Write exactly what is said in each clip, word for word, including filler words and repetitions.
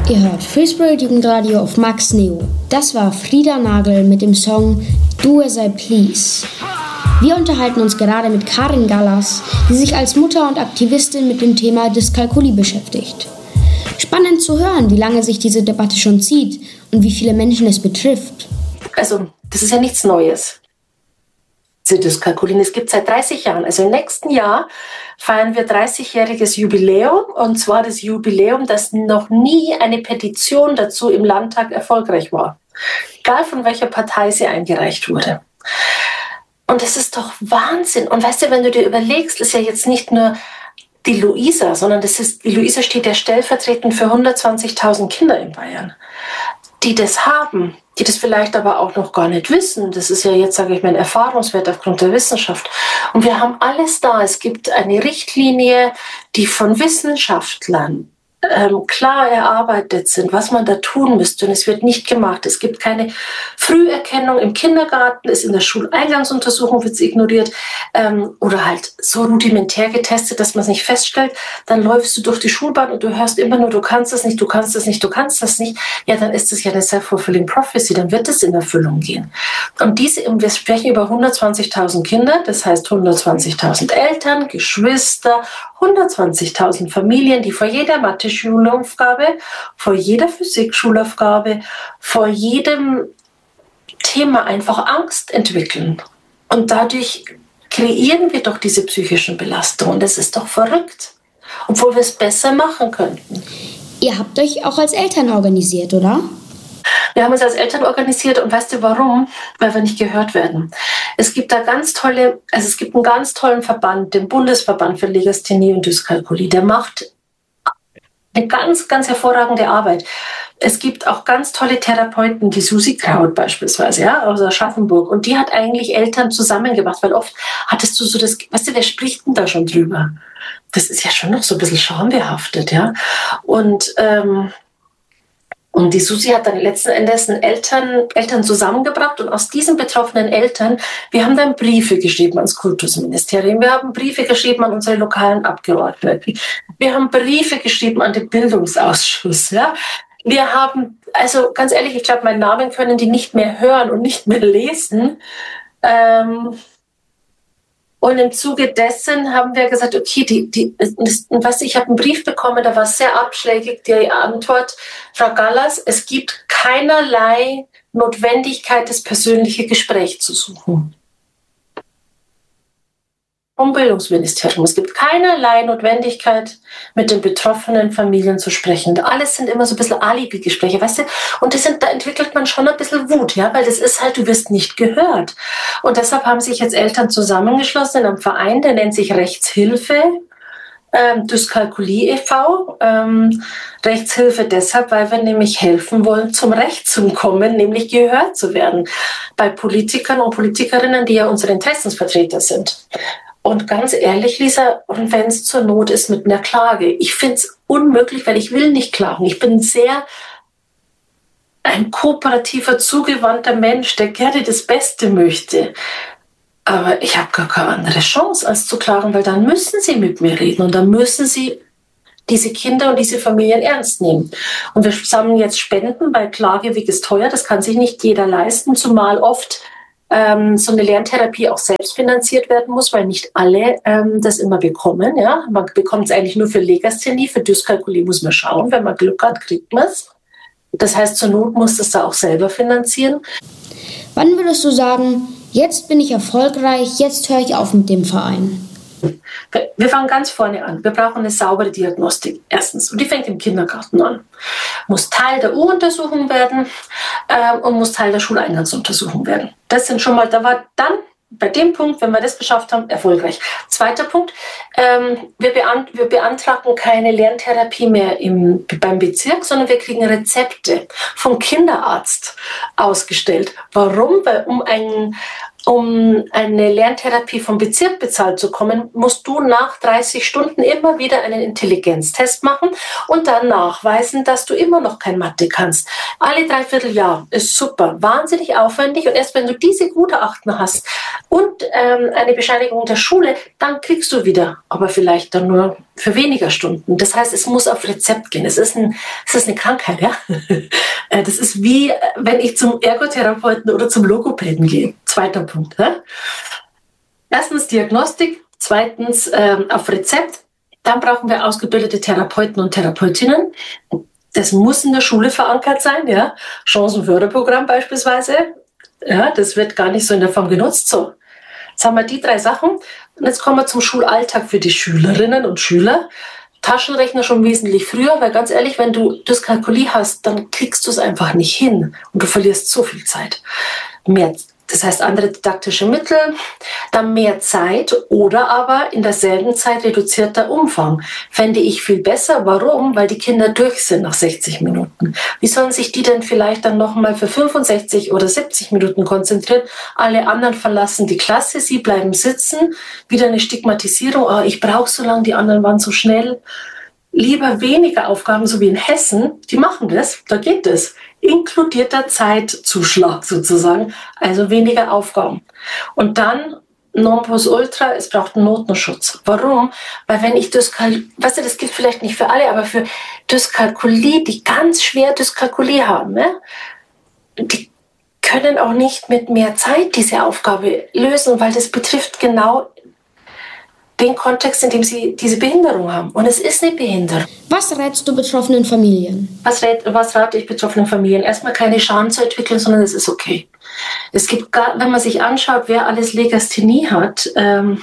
Ihr hört Free Spirit Jugendradio auf Max Neo. Das war Frida Nagel mit dem Song Do As I Please. Wir unterhalten uns gerade mit Karin Gallas, die sich als Mutter und Aktivistin mit dem Thema Dyskalkulie beschäftigt. Spannend zu hören, wie lange sich diese Debatte schon zieht und wie viele Menschen es betrifft. Also, das ist ja nichts Neues. Diese Dyskalkulie, es gibt seit dreißig Jahren. Also im nächsten Jahr feiern wir dreißigjähriges Jubiläum. Und zwar das Jubiläum, dass noch nie eine Petition dazu im Landtag erfolgreich war. Egal von welcher Partei sie eingereicht wurde. Und das ist doch Wahnsinn. Und weißt du, wenn du dir überlegst, ist ja jetzt nicht nur die Luisa, sondern das ist, die Luisa steht ja stellvertretend für hundertzwanzigtausend Kinder in Bayern, die das haben, die das vielleicht aber auch noch gar nicht wissen. Das ist ja jetzt, sage ich mal, ein Erfahrungswert aufgrund der Wissenschaft. Und wir haben alles da. Es gibt eine Richtlinie, die von Wissenschaftlern ähm, klar erarbeitet sind, was man da tun müsste. Und es wird nicht gemacht. Es gibt keine Früherkennung im Kindergarten, ist in der Schuleingangsuntersuchung wird es ignoriert ähm, oder halt so rudimentär getestet, dass man es nicht feststellt. Dann läufst du durch die Schulbahn und du hörst immer nur, du kannst das nicht, du kannst das nicht, du kannst das nicht. Ja, dann ist das ja eine self-fulfilling prophecy, dann wird es in Erfüllung gehen. Und diese, wir sprechen über hundertzwanzigtausend Kinder, das heißt hundertzwanzigtausend Eltern, Geschwister, hundertzwanzigtausend Familien, die vor jeder Mathe-Schulaufgabe, vor jeder Physik-Schulaufgabe, vor jedem Thema einfach Angst entwickeln. Und dadurch kreieren wir doch diese psychischen Belastungen. Das ist doch verrückt. Obwohl wir es besser machen könnten. Ihr habt euch auch als Eltern organisiert, oder? Wir haben uns als Eltern organisiert und weißt du warum? Weil wir nicht gehört werden. Es gibt da ganz tolle, also es gibt einen ganz tollen Verband, den Bundesverband für Legasthenie und Dyskalkulie. Der macht eine ganz, ganz hervorragende Arbeit. Es gibt auch ganz tolle Therapeuten, die Susi Kraut beispielsweise, ja, aus Aschaffenburg. Und die hat eigentlich Eltern zusammengebracht, weil oft hattest du so das, weißt du, wer spricht denn da schon drüber? Das ist ja schon noch so ein bisschen schambehaftet, ja. Und, ähm, und die Susi hat dann letzten Endes Eltern, Eltern zusammengebracht und aus diesen betroffenen Eltern, wir haben dann Briefe geschrieben ans Kultusministerium, wir haben Briefe geschrieben an unsere lokalen Abgeordneten, wir haben Briefe geschrieben an den Bildungsausschuss, ja. Wir haben, also ganz ehrlich, ich glaube, meinen Namen können die nicht mehr hören und nicht mehr lesen. Ähm, und im Zuge dessen haben wir gesagt, okay, die, die, das, was, ich habe einen Brief bekommen, da war sehr abschlägig die Antwort, Frau Gallas, es gibt keinerlei Notwendigkeit, das persönliche Gespräch zu suchen. Vom Bildungsministerium. Es gibt keinerlei Notwendigkeit, mit den betroffenen Familien zu sprechen. Alles sind immer so ein bisschen Alibi-Gespräche, weißt du? Und das sind, da entwickelt man schon ein bisschen Wut, ja, weil das ist halt, du wirst nicht gehört. Und deshalb haben sich jetzt Eltern zusammengeschlossen in einem Verein, der nennt sich Rechtshilfe, ähm, Dyskalkulie e V Ähm, Rechtshilfe deshalb, weil wir nämlich helfen wollen, zum Recht zu kommen, nämlich gehört zu werden. Bei Politikern und Politikerinnen, die ja unsere Interessensvertreter sind. Und ganz ehrlich, Lisa, und wenn es zur Not ist mit einer Klage, ich finde es unmöglich, weil ich will nicht klagen. Ich bin sehr ein kooperativer, zugewandter Mensch, der gerne das Beste möchte. Aber ich habe gar keine andere Chance, als zu klagen, weil dann müssen sie mit mir reden und dann müssen sie diese Kinder und diese Familien ernst nehmen. Und wir sammeln jetzt Spenden, weil Klageweg ist teuer, das kann sich nicht jeder leisten, zumal oft ähm, so eine Lerntherapie auch selbst finanziert werden muss, weil nicht alle ähm, das immer bekommen. Ja? Man bekommt es eigentlich nur für Legasthenie, für Dyskalkulie muss man schauen, wenn man Glück hat, kriegt man es. Das heißt, zur Not muss das da auch selber finanzieren. Wann würdest du sagen, jetzt bin ich erfolgreich, jetzt höre ich auf mit dem Verein? Wir fangen ganz vorne an. Wir brauchen eine saubere Diagnostik. Erstens. Und die fängt im Kindergarten an. Muss Teil der U-Untersuchung werden äh, und muss Teil der Schuleingangsuntersuchung werden. Das sind schon mal, da war dann bei dem Punkt, wenn wir das geschafft haben, erfolgreich. Zweiter Punkt, ähm, wir, beant- wir beantragen keine Lerntherapie mehr im, beim Bezirk, sondern wir kriegen Rezepte vom Kinderarzt ausgestellt. Warum? Weil um ein um eine Lerntherapie vom Bezirk bezahlt zu bekommen, musst du nach dreißig Stunden immer wieder einen Intelligenztest machen und dann nachweisen, dass du immer noch kein Mathe kannst. Alle dreiviertel Jahr ist super, wahnsinnig aufwendig und erst wenn du diese Gutachten hast und ähm, eine Bescheinigung der Schule, dann kriegst du wieder, aber vielleicht dann nur für weniger Stunden. Das heißt, es muss auf Rezept gehen. Es ist, ein, es ist eine Krankheit, ja. Das ist wie, wenn ich zum Ergotherapeuten oder zum Logopäden gehe. Zweiter Punkt. Ja? Erstens Diagnostik, zweitens ähm, auf Rezept. Dann brauchen wir ausgebildete Therapeuten und Therapeutinnen. Das muss in der Schule verankert sein, ja. Chancenförderprogramm beispielsweise. Ja, das wird gar nicht so in der Form genutzt. So, jetzt haben wir die drei Sachen. Und jetzt kommen wir zum Schulalltag für die Schülerinnen und Schüler. Taschenrechner schon wesentlich früher, weil ganz ehrlich, wenn du Dyskalkulie hast, dann kriegst du es einfach nicht hin und du verlierst so viel Zeit. Mehr, das heißt andere didaktische Mittel, dann mehr Zeit oder aber in derselben Zeit reduzierter Umfang. Fände ich viel besser. Warum? Weil die Kinder durch sind nach sechzig Minuten. Wie sollen sich die denn vielleicht dann nochmal für fünfundsechzig oder siebzig Minuten konzentrieren? Alle anderen verlassen die Klasse, sie bleiben sitzen. Wieder eine Stigmatisierung. Oh, ich brauche so lange, die anderen waren so schnell. Lieber weniger Aufgaben, so wie in Hessen, die machen das, da geht es. Inkludierter Zeitzuschlag sozusagen, also weniger Aufgaben. Und dann non plus ultra, es braucht einen Notenschutz. Warum? Weil wenn ich Dyskalkulie, weißt du, das gilt vielleicht nicht für alle, aber für Dyskalkulie, die ganz schwer Dyskalkulie haben, ne? Die können auch nicht mit mehr Zeit diese Aufgabe lösen, weil das betrifft genau den Kontext, in dem sie diese Behinderung haben. Und es ist eine Behinderung. Was rätst du betroffenen Familien? Was, rät, was rate ich betroffenen Familien? Erstmal keine Scham zu entwickeln, sondern es ist okay. Es gibt, gar, wenn man sich anschaut, wer alles Legasthenie hat, ähm,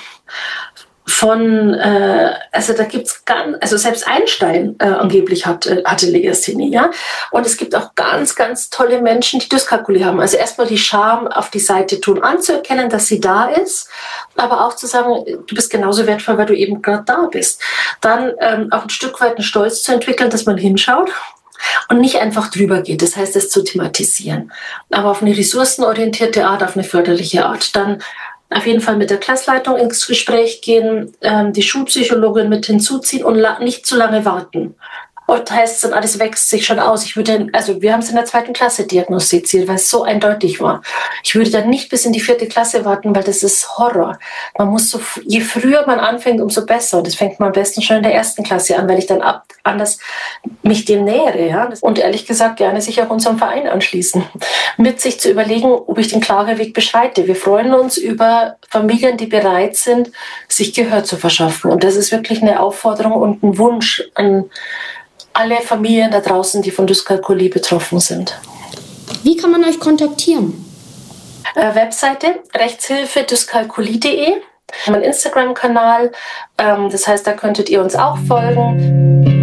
von, äh, also da gibt's ganz, also selbst Einstein äh, angeblich hat, äh, hatte Legasthenie, ja. Und es gibt auch ganz, ganz tolle Menschen, die Dyskalkulie haben. Also erstmal die Scham auf die Seite tun, anzuerkennen, dass sie da ist, aber auch zu sagen, du bist genauso wertvoll, weil du eben gerade da bist. Dann ähm, auch ein Stück weit einen Stolz zu entwickeln, dass man hinschaut und nicht einfach drüber geht. Das heißt, es zu thematisieren. Aber auf eine ressourcenorientierte Art, auf eine förderliche Art. Dann auf jeden Fall mit der Klassleitung ins Gespräch gehen, ähm, die Schulpsychologin mit hinzuziehen und la- nicht zu lange warten. Und heißt dann, alles wächst sich schon aus. Ich würde, also wir haben es in der zweiten Klasse diagnostiziert, weil es so eindeutig war. Ich würde dann nicht bis in die vierte Klasse warten, weil das ist Horror. Man muss so, je früher man anfängt, umso besser. Und das fängt man am besten schon in der ersten Klasse an, weil ich dann ab, anders mich dem nähere, ja. Und ehrlich gesagt gerne sich auch unserem Verein anschließen. Mit sich zu überlegen, ob ich den Klageweg beschreite. Wir freuen uns über Familien, die bereit sind, sich Gehör zu verschaffen. Und das ist wirklich eine Aufforderung und ein Wunsch an alle Familien da draußen, die von Dyskalkulie betroffen sind. Wie kann man euch kontaktieren? Äh, Webseite rechtshilfe dyskalkulie punkt de, mein Instagram-Kanal. Ähm, das heißt, da könntet ihr uns auch folgen.